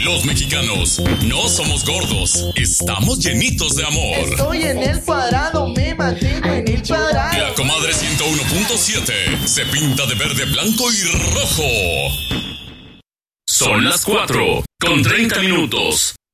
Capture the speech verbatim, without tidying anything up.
Los mexicanos no somos gordos, estamos llenitos de amor. Estoy en el cuadrado, me mantengo en el cuadrado. La comadre ciento uno punto siete se pinta de verde, blanco y rojo. Son las cuatro con treinta minutos.